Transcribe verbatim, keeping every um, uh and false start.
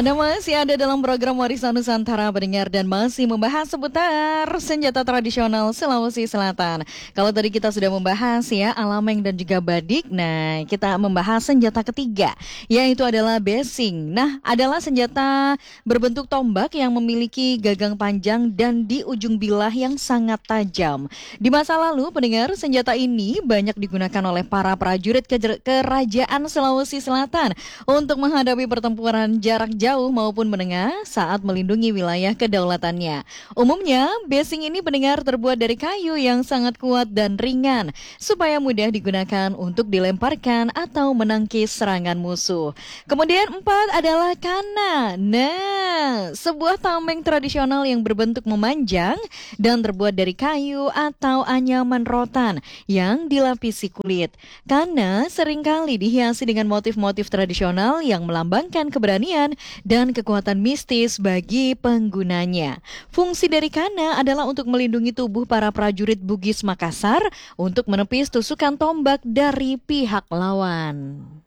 Anda masih ada dalam program Warisan Nusantara pendengar dan masih membahas seputar senjata tradisional Sulawesi Selatan. Kalau tadi kita sudah membahas ya alameng dan juga badik, nah kita membahas senjata ketiga yaitu adalah besing. Nah, adalah senjata berbentuk tombak yang memiliki gagang panjang dan di ujung bilah yang sangat tajam. Di masa lalu pendengar, senjata ini banyak digunakan oleh para prajurit kejer- kerajaan Sulawesi Selatan untuk menghadapi pertempuran jarak jauh maupun menengah saat melindungi wilayah kedaulatannya. Umumnya, besing ini pendengar terbuat dari kayu yang sangat kuat dan ringan supaya mudah digunakan untuk dilemparkan atau menangkis serangan musuh. Kemudian empat adalah kana. Nah, sebuah tameng tradisional yang berbentuk memanjang dan terbuat dari kayu atau anyaman rotan yang dilapisi kulit. Kana seringkali dihiasi dengan motif-motif tradisional yang melambangkan keberanian dan kekuatan mistis bagi penggunanya. Fungsi dari kana adalah untuk melindungi tubuh para prajurit Bugis Makassar untuk menepis tusukan tombak dari pihak lawan.